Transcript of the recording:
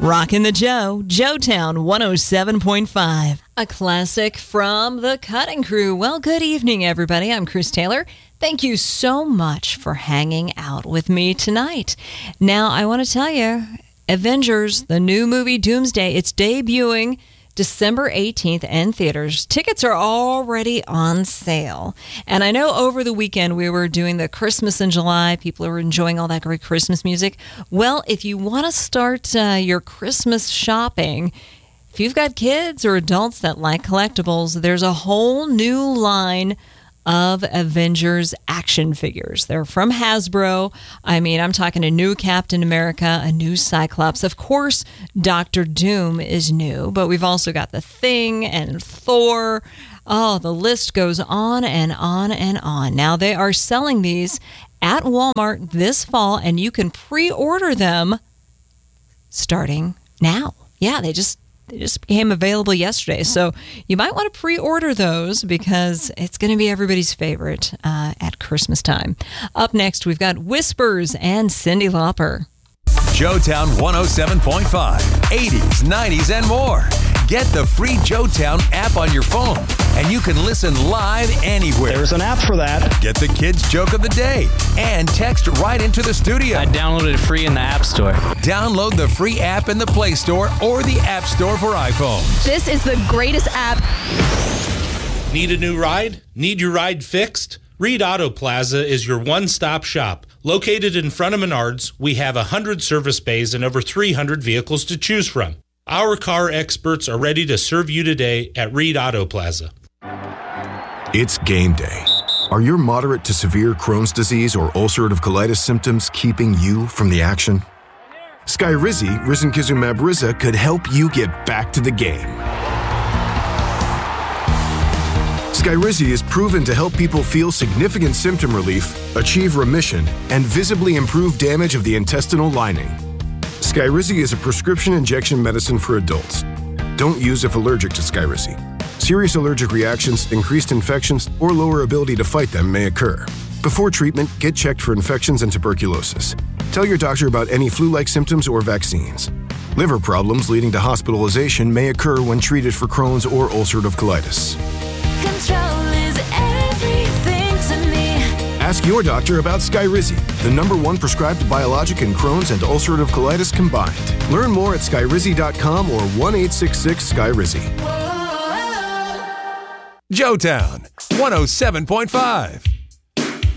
Rockin' the Joetown 107.5. A classic from the Cutting Crew. Well, good evening, everybody. I'm Chris Taylor. Thank you so much for hanging out with me tonight. Now, I want to tell you, Avengers, the new movie Doomsday, it's debuting December 18th in theaters. Tickets are already on sale. And I know over the weekend we were doing the Christmas in July. People are enjoying all that great Christmas music. Well, if you want to start your Christmas shopping, if you've got kids or adults that like collectibles, there's a whole new line of Avengers action figures. They're from Hasbro. I mean, I'm talking a new Captain America, a new Cyclops. Of course, Doctor Doom is new, but we've also got the Thing and Thor. Oh, the list goes on and on and on. Now, they are selling these at Walmart this fall, and you can pre-order them starting now. Yeah, they just became available yesterday. So you might want to pre-order those because it's going to be everybody's favorite at Christmas time. Up next, we've got Whispers and Cyndi Lauper. Joetown 107.5, 80s, 90s, and more. Get the free Joetown app on your phone, and you can listen live anywhere. There's an app for that. Get the kids' joke of the day and text right into the studio. I downloaded it free in the App Store. Download the free app in the Play Store or the App Store for iPhones. This is the greatest app. Need a new ride? Need your ride fixed? Reed Auto Plaza is your one-stop shop. Located in front of Menards, we have 100 service bays and over 300 vehicles to choose from. Our car experts are ready to serve you today at Reed Auto Plaza. It's game day. Are your moderate to severe Crohn's disease or ulcerative colitis symptoms keeping you from the action? Skyrizi, risankizumab Riza, could help you get back to the game. Skyrizi is proven to help people feel significant symptom relief, achieve remission, and visibly improve damage of the intestinal lining. Skyrizi is a prescription injection medicine for adults. Don't use if allergic to Skyrizi. Serious allergic reactions, increased infections, or lower ability to fight them may occur. Before treatment, get checked for infections and tuberculosis. Tell your doctor about any flu-like symptoms or vaccines. Liver problems leading to hospitalization may occur when treated for Crohn's or ulcerative colitis. Control is everything to me. Ask your doctor about Skyrizi, the #1 prescribed biologic in Crohn's and ulcerative colitis combined. Learn more at skyrizi.com or 1-866-SKYRIZI. Joetown 107.5.